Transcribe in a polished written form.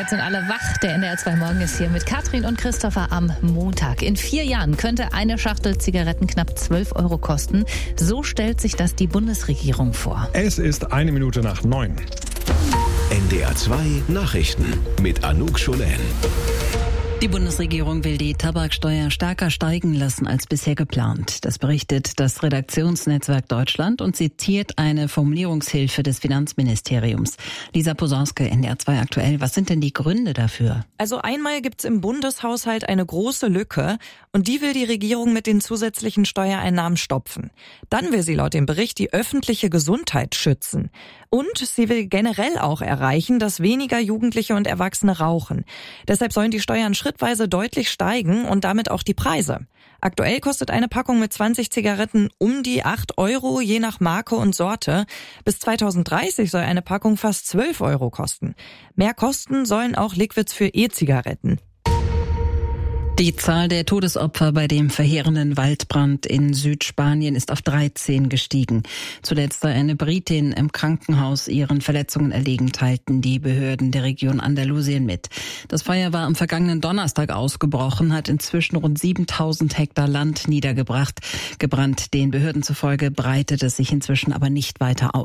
Jetzt sind alle wach. Der NDR 2 Morgen ist hier mit Katrin und Christopher am Montag. In 4 Jahren könnte eine Schachtel Zigaretten knapp 12 Euro kosten. So stellt sich das die Bundesregierung vor. Es ist 9:01. NDR 2 Nachrichten mit Anouk Scholen. Die Bundesregierung will die Tabaksteuer stärker steigen lassen als bisher geplant. Das berichtet das Redaktionsnetzwerk Deutschland und zitiert eine Formulierungshilfe des Finanzministeriums. Lisa Posanske, NDR 2 aktuell. Was sind denn die Gründe dafür? Also einmal gibt's im Bundeshaushalt eine große Lücke und die will die Regierung mit den zusätzlichen Steuereinnahmen stopfen. Dann will sie laut dem Bericht die öffentliche Gesundheit schützen. Und sie will generell auch erreichen, dass weniger Jugendliche und Erwachsene rauchen. Deshalb sollen die Steuern schrittweise deutlich steigen und damit auch die Preise. Aktuell kostet eine Packung mit 20 Zigaretten um die 8 Euro, je nach Marke und Sorte. Bis 2030 soll eine Packung fast 12 Euro kosten. Mehr kosten sollen auch Liquids für E-Zigaretten. Die Zahl der Todesopfer bei dem verheerenden Waldbrand in Südspanien ist auf 13 gestiegen. Zuletzt sei eine Britin im Krankenhaus ihren Verletzungen erlegen, teilten die Behörden der Region Andalusien mit. Das Feuer war am vergangenen Donnerstag ausgebrochen, hat inzwischen rund 7000 Hektar Land niedergebracht. Gebrannt den Behörden zufolge breitet es sich inzwischen aber nicht weiter aus.